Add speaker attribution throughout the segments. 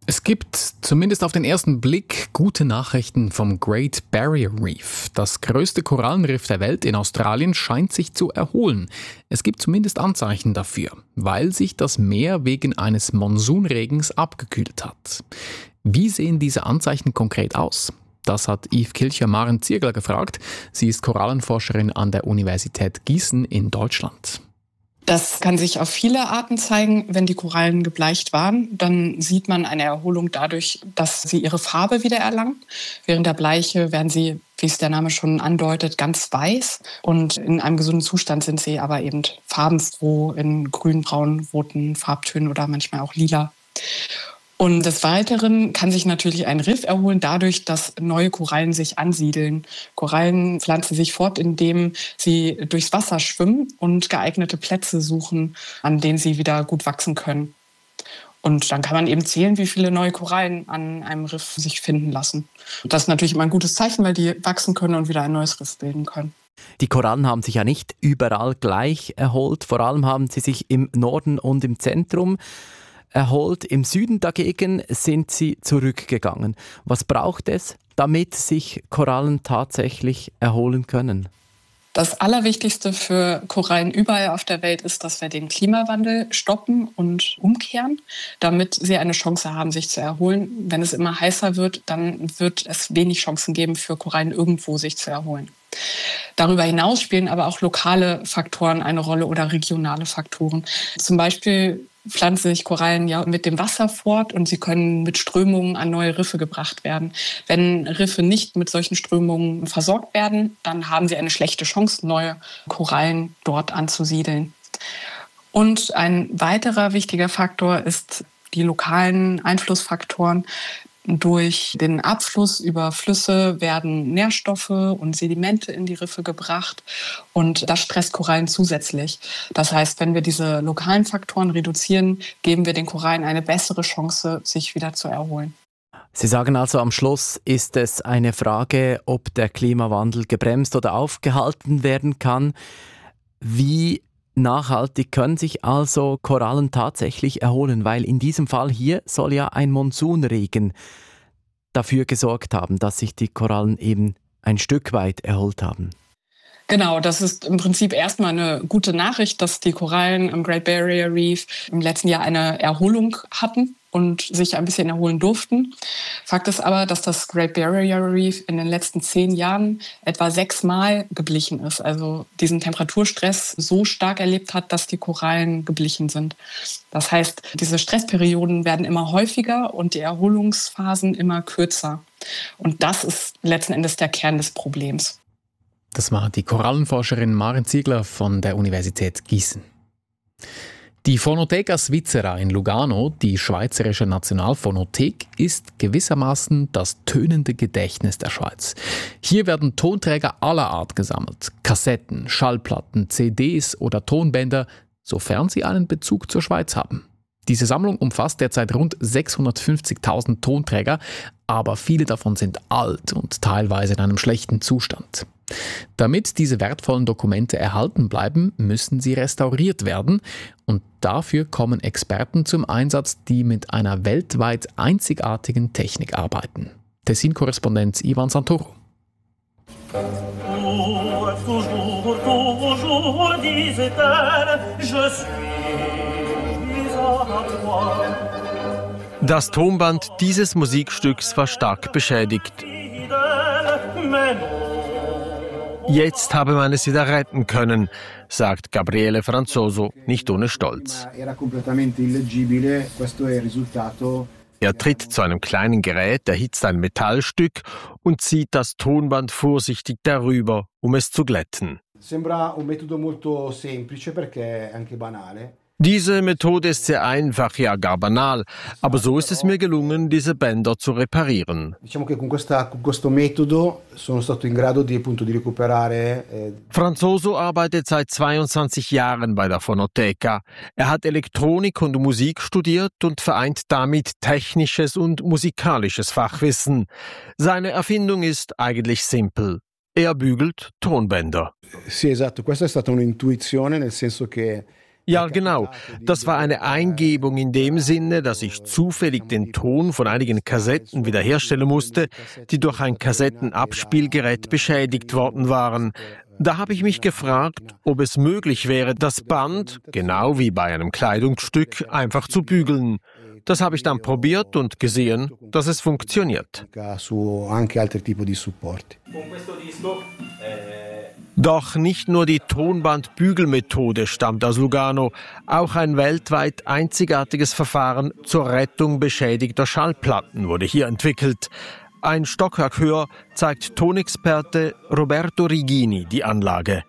Speaker 1: Es gibt zumindest auf den ersten Blick gute Nachrichten vom Great Barrier Reef. Das größte Korallenriff der Welt in Australien scheint sich zu erholen. Es gibt zumindest Anzeichen dafür, weil sich das Meer wegen eines Monsunregens abgekühlt hat. Wie sehen diese Anzeichen konkret aus? Das hat Yves Kilcher Maren Ziegler gefragt. Sie ist Korallenforscherin an der Universität Gießen in Deutschland.
Speaker 2: Das kann sich auf viele Arten zeigen. Wenn die Korallen gebleicht waren, dann sieht man eine Erholung dadurch, dass sie ihre Farbe wieder erlangen. Während der Bleiche werden sie, wie es der Name schon andeutet, ganz weiß. Und in einem gesunden Zustand sind sie aber eben farbenfroh in grün, braun, roten Farbtönen oder manchmal auch lila. Und des Weiteren kann sich natürlich ein Riff erholen dadurch, dass neue Korallen sich ansiedeln. Korallen pflanzen sich fort, indem sie durchs Wasser schwimmen und geeignete Plätze suchen, an denen sie wieder gut wachsen können. Und dann kann man eben zählen, wie viele neue Korallen an einem Riff sich finden lassen. Das ist natürlich immer ein gutes Zeichen, weil die wachsen können und wieder ein neues Riff bilden können.
Speaker 3: Die Korallen haben sich ja nicht überall gleich erholt. Vor allem haben sie sich im Norden und im Zentrum erholt. Im Süden dagegen sind sie zurückgegangen. Was braucht es, damit sich Korallen tatsächlich erholen können?
Speaker 2: Das Allerwichtigste für Korallen überall auf der Welt ist, dass wir den Klimawandel stoppen und umkehren, damit sie eine Chance haben, sich zu erholen. Wenn es immer heißer wird, dann wird es wenig Chancen geben, für Korallen irgendwo sich zu erholen. Darüber hinaus spielen aber auch lokale Faktoren eine Rolle oder regionale Faktoren. Zum Beispiel pflanzen sich Korallen ja mit dem Wasser fort und sie können mit Strömungen an neue Riffe gebracht werden. Wenn Riffe nicht mit solchen Strömungen versorgt werden, dann haben sie eine schlechte Chance, neue Korallen dort anzusiedeln. Und ein weiterer wichtiger Faktor ist die lokalen Einflussfaktoren. Durch den Abfluss über Flüsse werden Nährstoffe und Sedimente in die Riffe gebracht und das stresst Korallen zusätzlich. Das heißt, wenn wir diese lokalen Faktoren reduzieren, geben wir den Korallen eine bessere Chance, sich wieder zu erholen.
Speaker 3: Sie sagen also, am Schluss ist es eine Frage, ob der Klimawandel gebremst oder aufgehalten werden kann. Wie nachhaltig können sich also Korallen tatsächlich erholen? Weil in diesem Fall hier soll ja ein Monsunregen dafür gesorgt haben, dass sich die Korallen eben ein Stück weit erholt haben.
Speaker 2: Genau, das ist im Prinzip erstmal eine gute Nachricht, dass die Korallen am Great Barrier Reef im letzten Jahr eine Erholung hatten und sich ein bisschen erholen durften. Fakt ist aber, dass das Great Barrier Reef in den letzten 10 Jahren etwa 6-mal geblichen ist. Also diesen Temperaturstress so stark erlebt hat, dass die Korallen geblichen sind. Das heißt, diese Stressperioden werden immer häufiger und die Erholungsphasen immer kürzer. Und das ist letzten Endes der Kern des Problems.
Speaker 1: Das war die Korallenforscherin Maren Ziegler von der Universität Gießen. Die Fonoteca Svizzera in Lugano, die Schweizerische Nationalphonothek, ist gewissermaßen das tönende Gedächtnis der Schweiz. Hier werden Tonträger aller Art gesammelt. Kassetten, Schallplatten, CDs oder Tonbänder, sofern sie einen Bezug zur Schweiz haben. Diese Sammlung umfasst derzeit rund 650.000 Tonträger, aber viele davon sind alt und teilweise in einem schlechten Zustand. Damit diese wertvollen Dokumente erhalten bleiben, müssen sie restauriert werden und dafür kommen Experten zum Einsatz, die mit einer weltweit einzigartigen Technik arbeiten. Tessin-Korrespondent Ivan Santoro.
Speaker 4: Das Tonband dieses Musikstücks war stark beschädigt. Jetzt habe man es wieder retten können, sagt Gabriele Franzoso, nicht ohne Stolz. Er tritt zu einem kleinen Gerät, erhitzt ein Metallstück und zieht das Tonband vorsichtig darüber, um es zu glätten. Diese Methode ist sehr einfach, ja gar banal, aber so ist es mir gelungen, diese Bänder zu reparieren. Franzoso arbeitet seit 22 Jahren bei der Fonoteca. Er hat Elektronik und Musik studiert und vereint damit technisches und musikalisches Fachwissen. Seine Erfindung ist eigentlich simpel. Er bügelt Tonbänder.
Speaker 5: Sì, esatto, questa è stata un'intuizione, nel senso che
Speaker 4: Ja, genau. Das war eine Eingebung in dem Sinne, dass ich zufällig den Ton von einigen Kassetten wiederherstellen musste, die durch ein Kassettenabspielgerät beschädigt worden waren. Da habe ich mich gefragt, ob es möglich wäre, das Band, genau wie bei einem Kleidungsstück, einfach zu bügeln. Das habe ich dann probiert und gesehen, dass es funktioniert. Doch nicht nur die Tonbandbügelmethode stammt aus Lugano, auch ein weltweit einzigartiges Verfahren zur Rettung beschädigter Schallplatten wurde hier entwickelt. Ein Stockwerk höher zeigt Tonexperte Roberto Rigini die Anlage.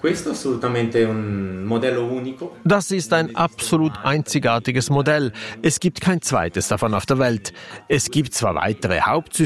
Speaker 4: Das ist ein absolut einzigartiges Modell. Es gibt kein zweites davon auf der Welt. Es gibt zwar weitere Hauptsysteme,